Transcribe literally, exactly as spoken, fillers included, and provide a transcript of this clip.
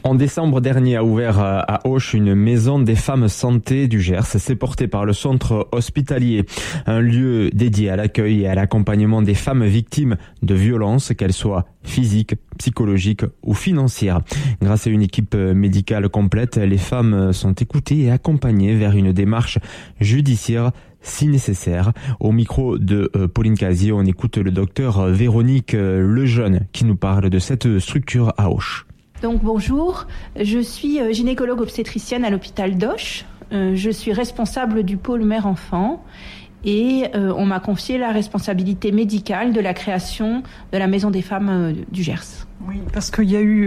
En décembre dernier a ouvert à Auch une maison des femmes santé du Gers. C'est porté par le centre hospitalier, un lieu dédié à l'accueil et à l'accompagnement des femmes victimes de violences, qu'elles soient physiques, psychologiques ou financières. Grâce à une équipe médicale complète, les femmes sont écoutées et accompagnées vers une démarche judiciaire si nécessaire. Au micro de Pauline Casier, on écoute le docteur Véronique Lejeune qui nous parle de cette structure à Auch. Donc bonjour, je suis gynécologue obstétricienne à l'hôpital d'Auch. Euh, je suis responsable du pôle mère-enfant et euh, on m'a confié la responsabilité médicale de la création de la Maison des femmes euh, du Gers. Oui, parce qu'il y a eu